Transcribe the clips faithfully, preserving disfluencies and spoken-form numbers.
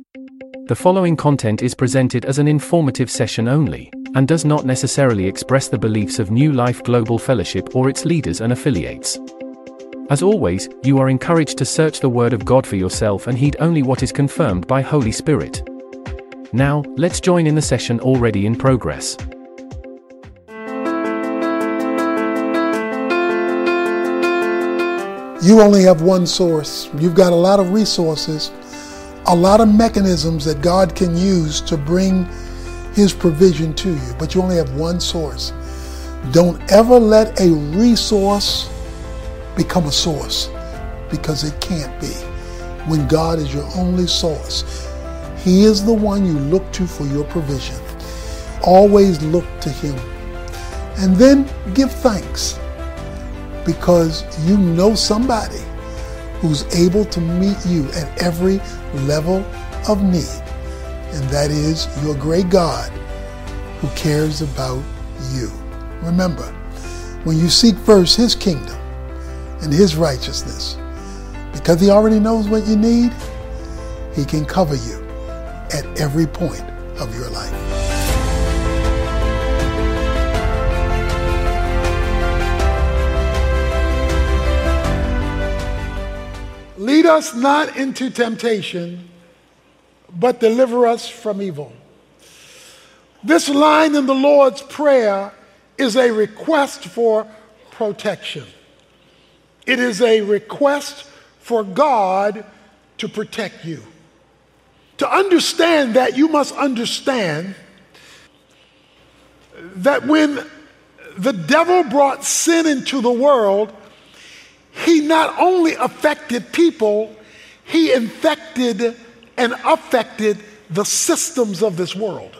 The following content is presented as an informative session only, and does not necessarily express the beliefs of New Life Global Fellowship or its leaders and affiliates. As always, you are encouraged to search the Word of God for yourself and heed only what is confirmed by Holy Spirit. Now, let's join in the session already in progress. You only have one source. You've got a lot of resources, a lot of mechanisms that God can use to bring His provision to you, but you only have one source. Don't ever let a resource become a source, because it can't be. When God is your only source, He is the one you look to for your provision. Always look to Him. And then give thanks, because you know somebody who's able to meet you at every level of need. And that is your great God who cares about you. Remember, when you seek first His kingdom and His righteousness, because He already knows what you need, He can cover you at every point of your life. Lead us not into temptation, but deliver us from evil. This line in the Lord's Prayer is a request for protection. It is a request for God to protect you. To understand that, you must understand that when the devil brought sin into the world, he not only affected people, he infected and affected the systems of this world.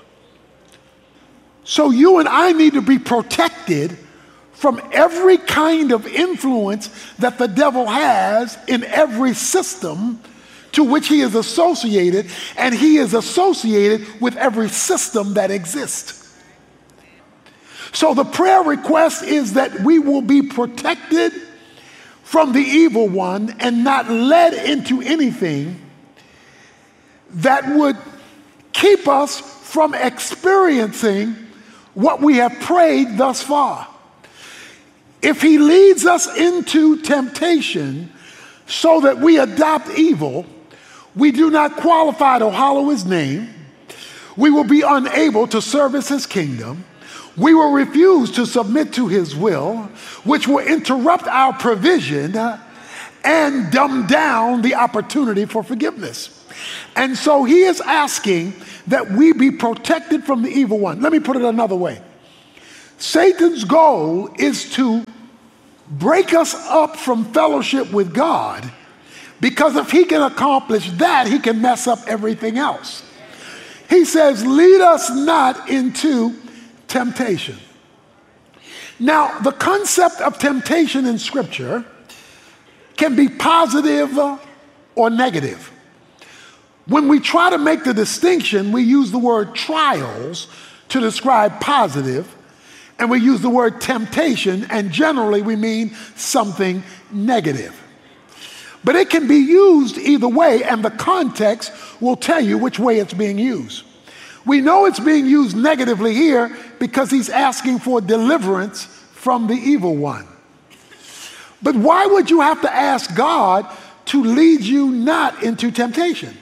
So you and I need to be protected from every kind of influence that the devil has in every system to which he is associated, and he is associated with every system that exists. So the prayer request is that we will be protected from the evil one and not led into anything that would keep us from experiencing what we have prayed thus far. If he leads us into temptation so that we adopt evil, we do not qualify to hallow his name. We will be unable to service his kingdom. We will refuse to submit to his will, which will interrupt our provision and dumb down the opportunity for forgiveness. And so he is asking that we be protected from the evil one. Let me put it another way. Satan's goal is to break us up from fellowship with God, because if he can accomplish that, he can mess up everything else. He says, lead us not into temptation. Now, the concept of temptation in Scripture can be positive or negative. When we try to make the distinction, we use the word trials to describe positive, and we use the word temptation, and generally we mean something negative. But it can be used either way, and the context will tell you which way it's being used. We know it's being used negatively here because he's asking for deliverance from the evil one. But why would you have to ask God to lead you not into temptation?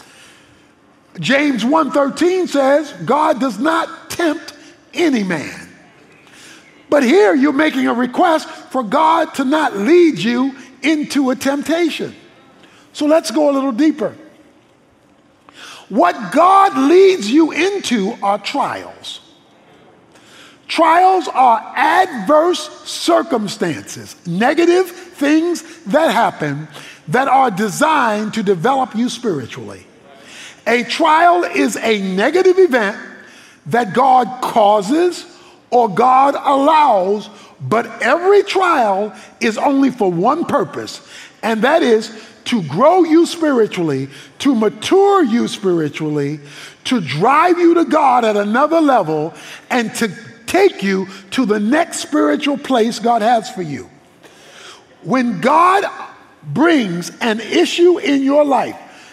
James one thirteen says, God does not tempt any man. But here you're making a request for God to not lead you into a temptation. So let's go a little deeper. What God leads you into are trials. Trials are adverse circumstances, negative things that happen that are designed to develop you spiritually. A trial is a negative event that God causes or God allows, but every trial is only for one purpose, and that is to grow you spiritually, to mature you spiritually, to drive you to God at another level, and to take you to the next spiritual place God has for you. When God brings an issue in your life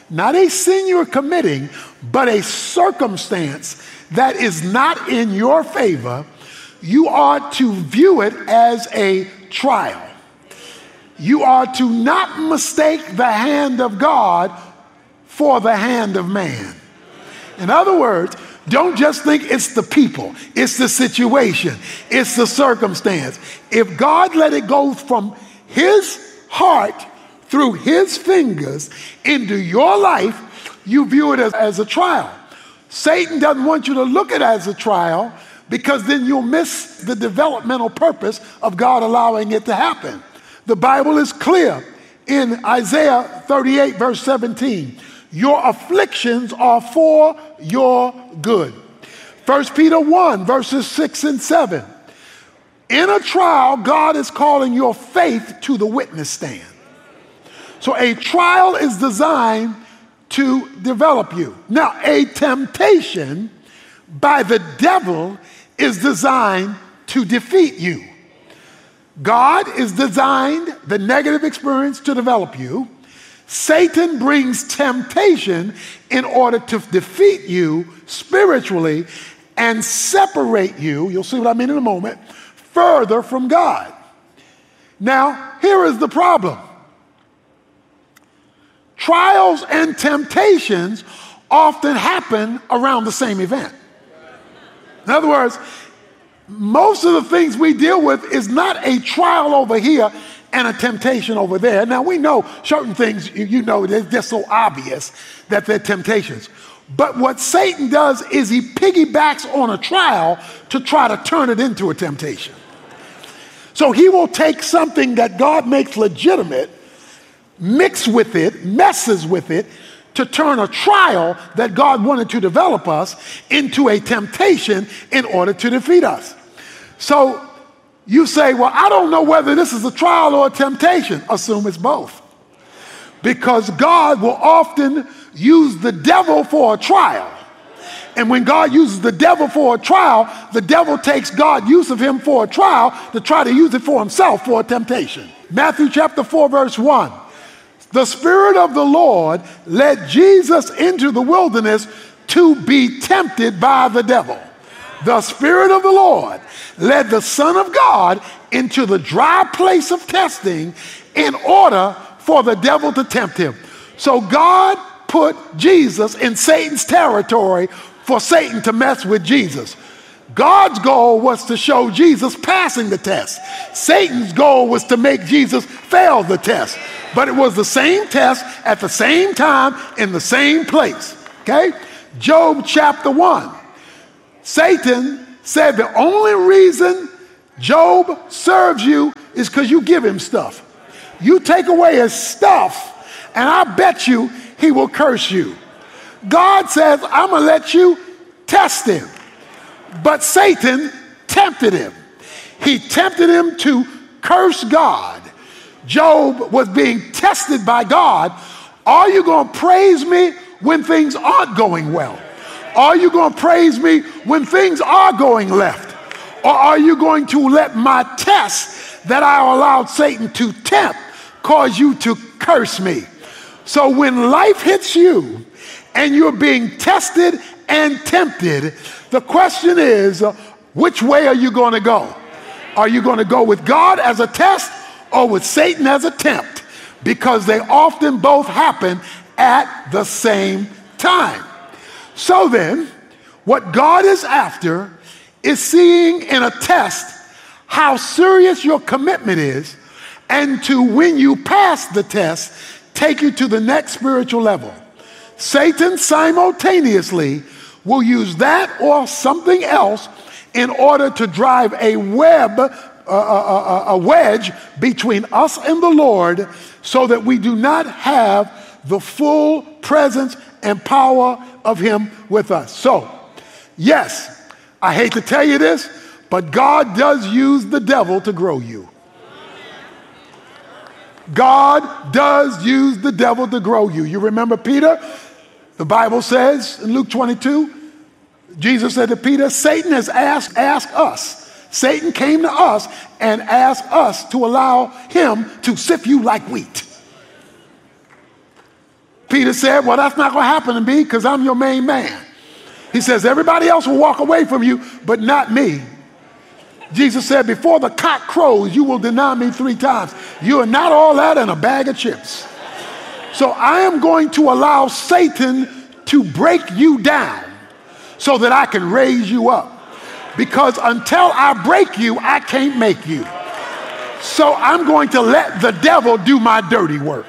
not a sin you're committing, but a circumstance that is not in your favor, you are to view it as a trial. You are to not mistake the hand of God for the hand of man. In other words, don't just think it's the people, it's the situation, it's the circumstance. If God let it go from his heart through his fingers into your life, you view it as, as a trial. Satan doesn't want you to look at it as a trial, because then you'll miss the developmental purpose of God allowing it to happen. The Bible is clear in Isaiah thirty-eight, verse seventeen. Your afflictions are for your good. First Peter one, verses six and seven. In a trial, God is calling your faith to the witness stand. So a trial is designed to develop you. Now, a temptation by the devil is designed to defeat you. God is designed, the negative experience, to develop you. Satan brings temptation in order to defeat you spiritually and separate you, you'll see what I mean in a moment, further from God. Now, here is the problem. Trials and temptations often happen around the same event. In other words, most of the things we deal with is not a trial over here and a temptation over there. Now, we know certain things, you know, they're just so obvious that they're temptations. But what Satan does is he piggybacks on a trial to try to turn it into a temptation. So he will take something that God makes legitimate, mix with it, messes with it, to turn a trial that God wanted to develop us into a temptation in order to defeat us. So you say, well, I don't know whether this is a trial or a temptation. Assume it's both. Because God will often use the devil for a trial. And when God uses the devil for a trial, the devil takes God's use of him for a trial to try to use it for himself for a temptation. Matthew chapter four, verse one. The Spirit of the Lord led Jesus into the wilderness to be tempted by the devil. The Spirit of the Lord led the Son of God into the dry place of testing in order for the devil to tempt him. So God put Jesus in Satan's territory for Satan to mess with Jesus. God's goal was to show Jesus passing the test. Satan's goal was to make Jesus fail the test. But it was the same test at the same time in the same place. Okay? Job chapter one. Satan said the only reason Job serves you is because you give him stuff. You take away his stuff, and I bet you he will curse you. God says, I'm going to let you test him. But Satan tempted him. He tempted him to curse God. Job was being tested by God. Are you going to praise me when things aren't going well? Are you going to praise me when things are going left? Or are you going to let my test that I allowed Satan to tempt cause you to curse me? So when life hits you and you're being tested and tempted, the question is, uh, which way are you going to go? Are you going to go with God as a test or with Satan as a tempt? Because they often both happen at the same time. So then, what God is after is seeing in a test how serious your commitment is, and to, when you pass the test, take you to the next spiritual level. Satan simultaneously will use that or something else in order to drive a web, uh, a, a wedge between us and the Lord, so that we do not have the full presence and power of him with us. So, yes, I hate to tell you this, but God does use the devil to grow you. God does use the devil to grow you. You remember Peter? The Bible says in Luke twenty-two, Jesus said to Peter, Satan has asked, asked us. Satan came to us and asked us to allow him to sift you like wheat. Peter said, well, that's not going to happen to me because I'm your main man. He says, everybody else will walk away from you, but not me. Jesus said, before the cock crows, you will deny me three times. You are not all that in a bag of chips. So I am going to allow Satan to break you down so that I can raise you up. Because until I break you, I can't make you. So I'm going to let the devil do my dirty work.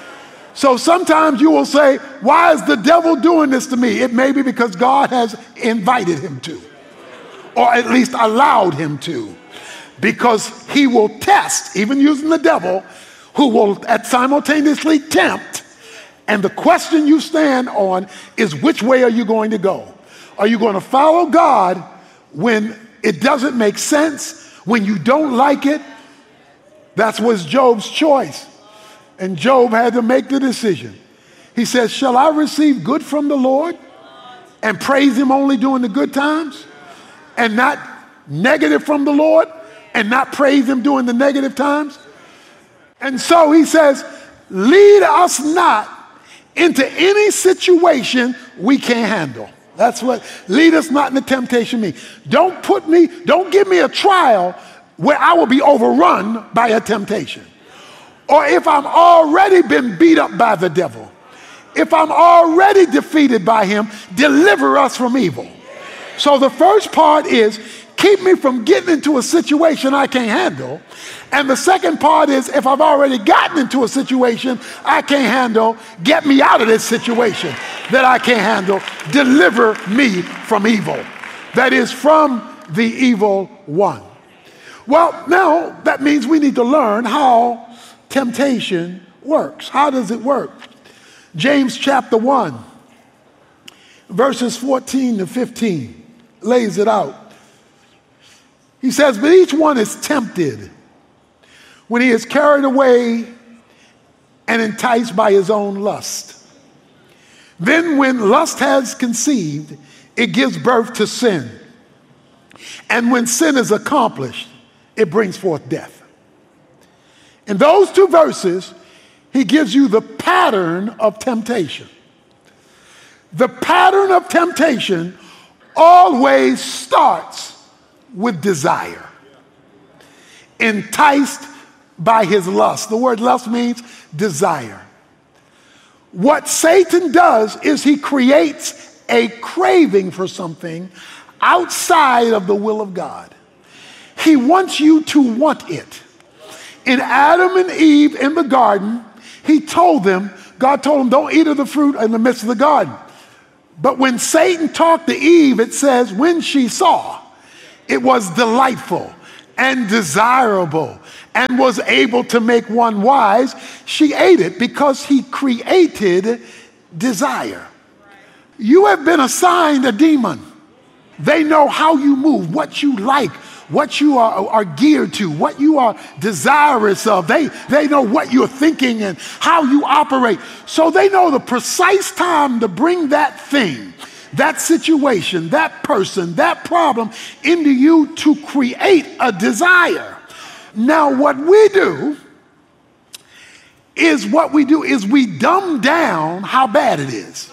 So sometimes you will say, why is the devil doing this to me? It may be because God has invited him to, or at least allowed him to, because he will test, even using the devil, who will at simultaneously tempt. And the question you stand on is, which way are you going to go? Are you going to follow God when it doesn't make sense, when you don't like it? That was Job's choice. And Job had to make the decision. He says, shall I receive good from the Lord and praise him only during the good times, and not negative from the Lord and not praise him during the negative times? And so he says, lead us not into any situation we can't handle. That's what lead us not into temptation means. Don't put me, don't give me a trial where I will be overrun by a temptation. Or if I'm already been beat up by the devil, if I'm already defeated by him, deliver us from evil. So the first part is keep me from getting into a situation I can't handle. And the second part is, if I've already gotten into a situation I can't handle, get me out of this situation that I can't handle. Deliver me from evil. That is, from the evil one. Well, now that means we need to learn how temptation works. How does it work? James chapter one, verses fourteen to fifteen lays it out. He says, but each one is tempted when he is carried away and enticed by his own lust. Then when lust has conceived, it gives birth to sin. And when sin is accomplished, it brings forth death. In those two verses, he gives you the pattern of temptation. The pattern of temptation always starts with desire. Enticed by his lust. The word lust means desire. What Satan does is he creates a craving for something outside of the will of God. He wants you to want it. In Adam and Eve in the garden, he told them, God told them, don't eat of the fruit in the midst of the garden. But when Satan talked to Eve, it says, when she saw, it was delightful and desirable and was able to make one wise, she ate it because he created desire. You have been assigned a demon. They know how you move, what you like, what you are, are geared to, what you are desirous of. They, they know what you're thinking and how you operate. So they know the precise time to bring that thing, that situation, that person, that problem into you to create a desire. Now, what we do is what we do is we dumb down how bad it is.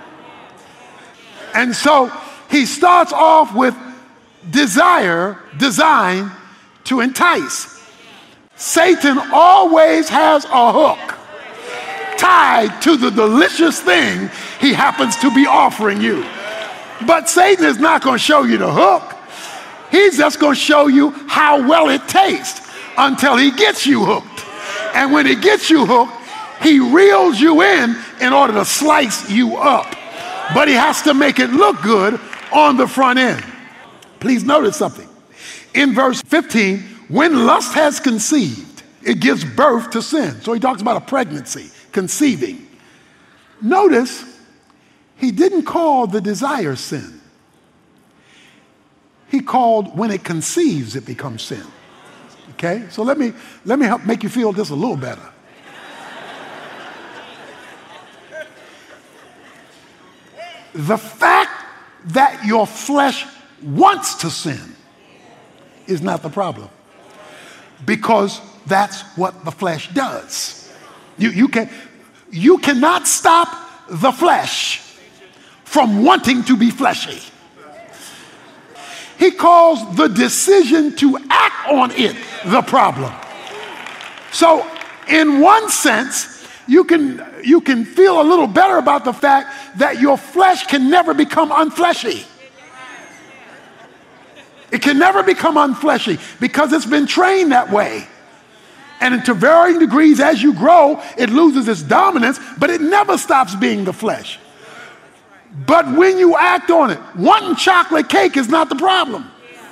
And so he starts off with desire designed to entice. Satan always has a hook tied to the delicious thing he happens to be offering you. But Satan is not going to show you the hook. He's just going to show you how well it tastes until he gets you hooked. And when he gets you hooked, he reels you in in order to slice you up. But he has to make it look good on the front end. Please notice something. In verse fifteen, when lust has conceived, it gives birth to sin. So he talks about a pregnancy, conceiving. Notice, he didn't call the desire sin. He called when it conceives, it becomes sin. Okay? So let me, let me help make you feel just a little better. The fact that your flesh wants to sin is not the problem, because that's what the flesh does. You, you, can, you cannot stop the flesh from wanting to be fleshy. He calls the decision to act on it the problem. So in one sense, you can, you can feel a little better about the fact that your flesh can never become unfleshy. It can never become unfleshy because it's been trained that way. And to varying degrees, as you grow, it loses its dominance, but it never stops being the flesh. But when you act on it, wanting chocolate cake is not the problem.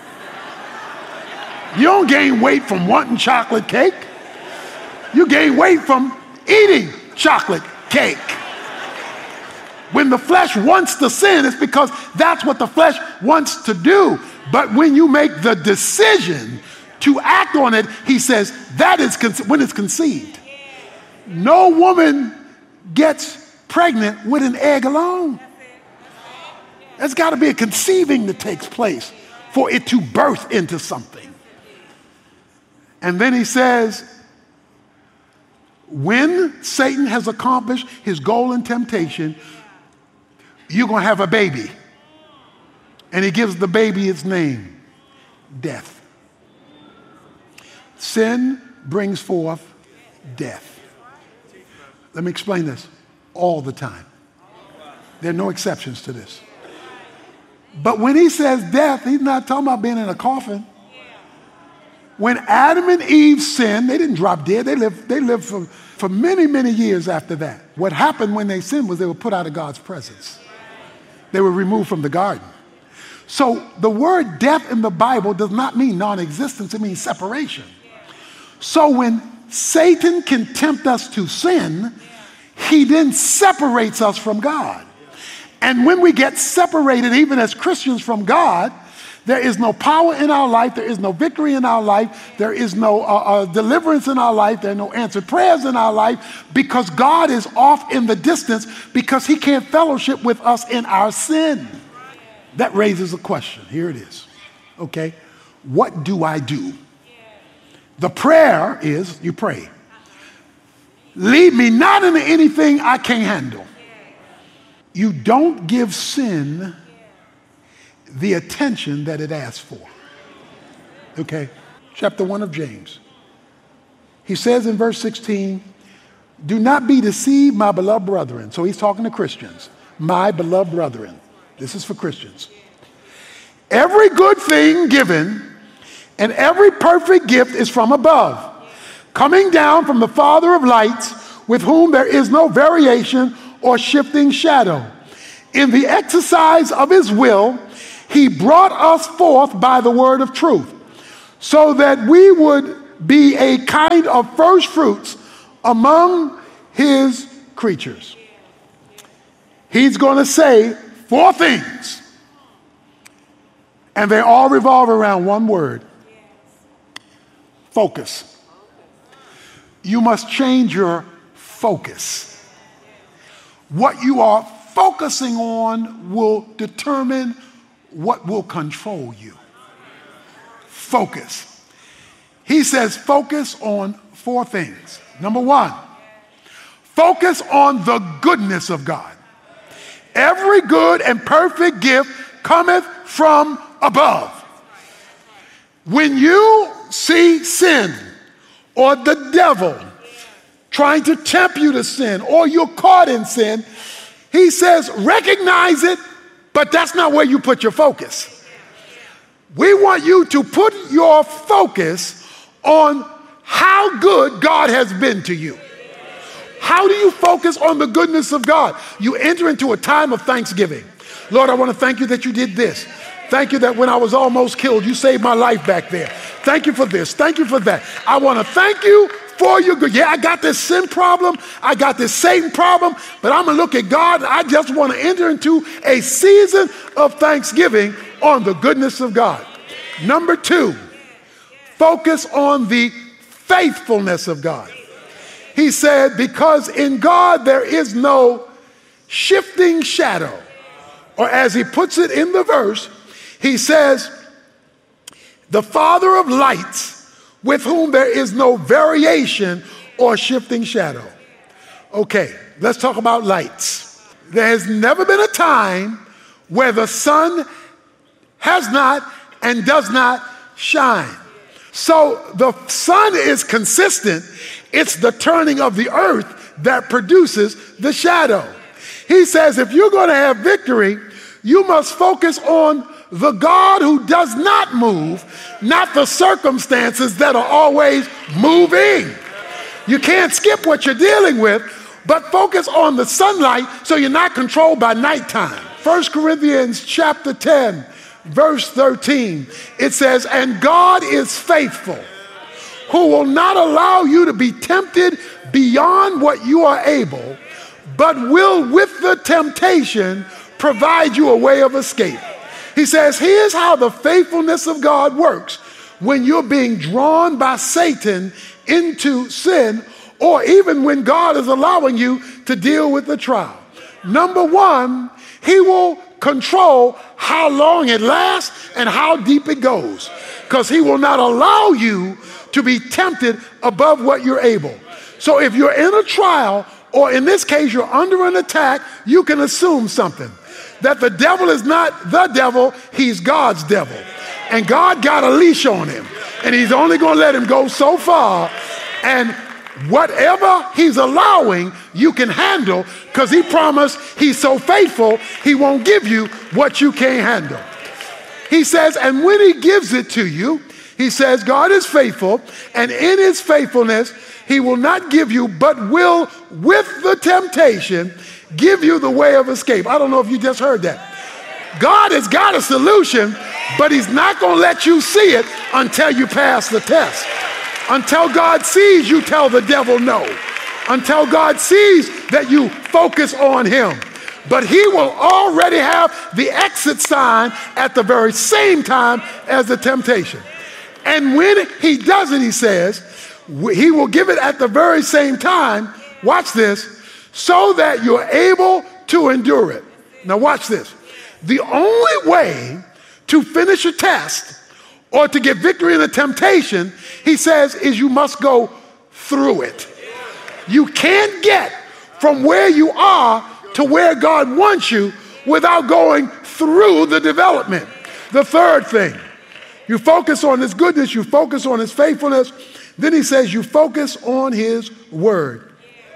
You don't gain weight from wanting chocolate cake. You gain weight from eating chocolate cake. When the flesh wants to sin, it's because that's what the flesh wants to do. But when you make the decision to act on it, he says that is con- when it's conceived. No woman gets pregnant with an egg alone. There's got to be a conceiving that takes place for it to birth into something. And then he says, when Satan has accomplished his goal in temptation, you're going to have a baby. And he gives the baby its name, death. Sin brings forth death. Let me explain this all the time. There are no exceptions to this. But when he says death, he's not talking about being in a coffin. When Adam and Eve sinned, they didn't drop dead. They lived, they lived for, for many, many years after that. What happened when they sinned was they were put out of God's presence. They were removed from the garden. So the word death in the Bible does not mean non-existence. It means separation. So when Satan can tempt us to sin, he then separates us from God. And when we get separated, even as Christians, from God, there is no power in our life. There is no victory in our life. There is no uh, uh, deliverance in our life. There are no answered prayers in our life because God is off in the distance because he can't fellowship with us in our sin. That raises a question. Here it is. Okay. What do I do? The prayer is, you pray, lead me not into anything I can't handle. You don't give sin the attention that it asks for. Okay? Chapter one of James. He says in verse sixteen, do not be deceived, my beloved brethren. So he's talking to Christians. My beloved brethren. This is for Christians. Every good thing given and every perfect gift is from above, coming down from the Father of lights, with whom there is no variation or shifting shadow. In the exercise of his will, he brought us forth by the word of truth, so that we would be a kind of first fruits among his creatures. He's going to say four things, and they all revolve around one word: focus. You must change your focus. What you are focusing on will determine what will control you. Focus. He says focus on four things. Number one, focus on the goodness of God. Every good and perfect gift cometh from above. When you see sin or the devil trying to tempt you to sin, or you're caught in sin, he says recognize it, but that's not where you put your focus. We want you to put your focus on how good God has been to you. How do you focus on the goodness of God? You enter into a time of thanksgiving. Lord, I want to thank you that you did this. Thank you that when I was almost killed, you saved my life back there. Thank you for this. Thank you for that. I want to thank you for your good. Yeah, I got this sin problem. I got this Satan problem, but I'm going to look at God. And I just want to enter into a season of thanksgiving on the goodness of God. Number two, focus on the faithfulness of God. He said, because in God there is no shifting shadow. Or as he puts it in the verse, he says, the Father of lights, with whom there is no variation or shifting shadow. Okay, let's talk about lights. There has never been a time where the sun has not and does not shine. So the sun is consistent. It's the turning of the earth that produces the shadow. He says if you're going to have victory, you must focus on the God who does not move, not the circumstances that are always moving. You can't skip what you're dealing with, but focus on the sunlight so you're not controlled by nighttime. First Corinthians chapter ten, verse thirteen, it says, and God is faithful, who will not allow you to be tempted beyond what you are able, but will with the temptation provide you a way of escape. He says, here's how the faithfulness of God works when you're being drawn by Satan into sin, or even when God is allowing you to deal with the trial. Number one, he will control how long it lasts and how deep it goes, because he will not allow you to be tempted above what you're able. So if you're in a trial, or in this case, you're under an attack, you can assume something. That the devil is not the devil, he's God's devil. And God got a leash on him. And he's only going to let him go so far. And whatever he's allowing, you can handle, because he promised he's so faithful, he won't give you what you can't handle. He says, and when he gives it to you, he says, God is faithful, and in his faithfulness, he will not give you, but will, with the temptation, give you the way of escape. I don't know if you just heard that. God has got a solution, but he's not going to let you see it until you pass the test. Until God sees you tell the devil no. Until God sees that you focus on him. But he will already have the exit sign at the very same time as the temptation. And when he does it, he says, he will give it at the very same time, watch this, so that you're able to endure it. Now watch this. The only way to finish a test or to get victory in a temptation, he says, is you must go through it. You can't get from where you are to where God wants you without going through the development. The third thing, you focus on his goodness, you focus on his faithfulness. Then he says you focus on his word.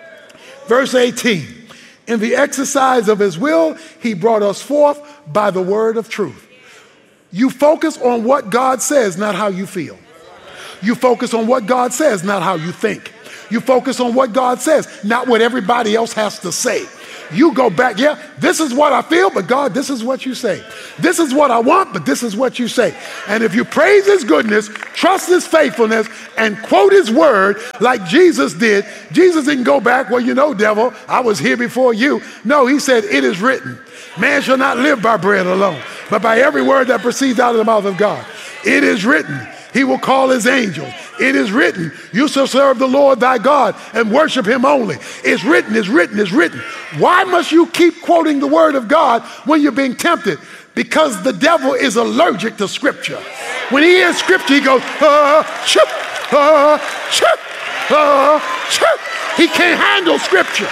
Verse eighteen, in the exercise of his will, he brought us forth by the word of truth. You focus on what God says, not how you feel. You focus on what God says, not how you think. You focus on what God says, not what everybody else has to say. You go back, yeah, this is what I feel, but God, this is what you say. This is what I want, but this is what you say. And if you praise his goodness, trust his faithfulness, and quote his word like Jesus did, Jesus didn't go back, well, you know, devil, I was here before you. No, he said, it is written, man shall not live by bread alone, but by every word that proceeds out of the mouth of God. It is written, he will call his angels. It is written, you shall serve the Lord thy God and worship him only. It's written, it's written, it's written. Why must you keep quoting the word of God when you're being tempted? Because the devil is allergic to scripture. When he hears scripture, he goes, uh, chip, uh, chip, uh, chip. He can't handle scripture.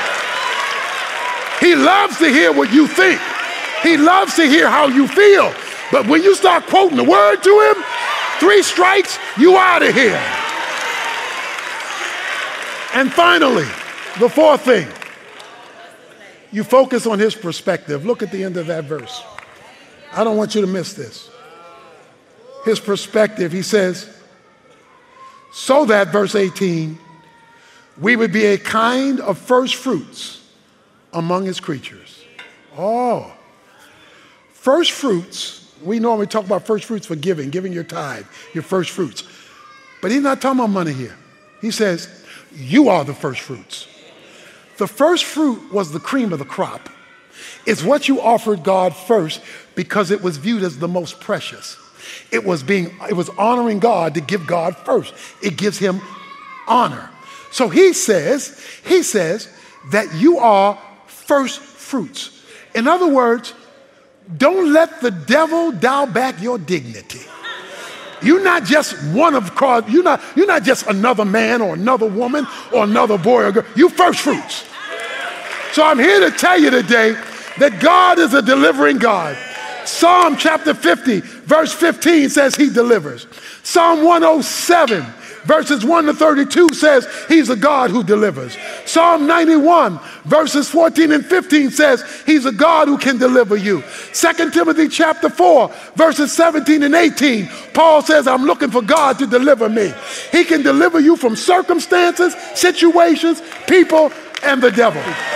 He loves to hear what you think. He loves to hear how you feel. But when you start quoting the word to him, three strikes, you out of here. And finally, the fourth thing, you focus on his perspective. Look at the end of that verse. I don't want you to miss this. His perspective, he says, so that, verse eighteen, we would be a kind of first fruits among his creatures. Oh, first fruits. We normally talk about first fruits for giving, giving your tithe, your first fruits. But he's not talking about money here. He says, you are the first fruits. The first fruit was the cream of the crop. It's what you offered God first because it was viewed as the most precious. It was being, it was honoring God to give God first. It gives him honor. So he says, he says that you are first fruits. In other words, don't let the devil dial back your dignity. You're not just one of God. You're not, you're not just another man or another woman or another boy or girl. You first fruits. So I'm here to tell you today, that God is a delivering God. Psalm chapter fifty, verse fifteen says he delivers. Psalm one oh seven, verses one to thirty-two says he's a God who delivers. Psalm ninety-one, verses fourteen and fifteen says he's a God who can deliver you. Second Timothy chapter four, verses seventeen and eighteen, Paul says, I'm looking for God to deliver me. He can deliver you from circumstances, situations, people, and the devil.